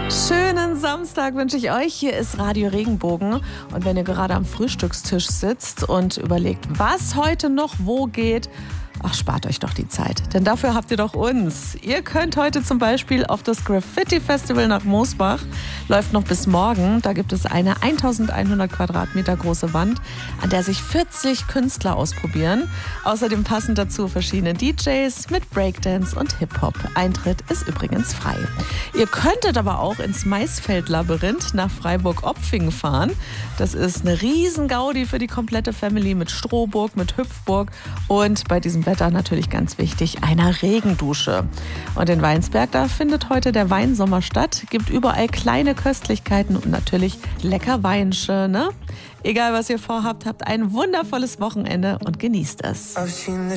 Schönen Samstag wünsche ich euch. Hier ist Radio Regenbogen. Und wenn ihr gerade am Frühstückstisch sitzt und überlegt, was heute noch wo geht, ach, spart euch doch die Zeit, denn dafür habt ihr doch uns. Ihr könnt heute zum Beispiel auf das Graffiti-Festival nach Mosbach. Läuft noch bis morgen. Da gibt es eine 1100 Quadratmeter große Wand, an der sich 40 Künstler ausprobieren. Außerdem passen dazu verschiedene DJs mit Breakdance und Hip-Hop. Eintritt ist übrigens frei. Ihr könntet aber auch ins Maisfeld-Labyrinth nach Freiburg-Opfingen fahren. Das ist eine riesen Gaudi für die komplette Family mit Strohburg, mit Hüpfburg und bei diesem Wetter natürlich ganz wichtig, einer Regendusche. Und in Weinsberg, da findet heute der Weinsommer statt. Gibt überall kleine Köstlichkeiten und natürlich lecker Weinsche, ne? Egal, was ihr vorhabt, habt ein wundervolles Wochenende und genießt es.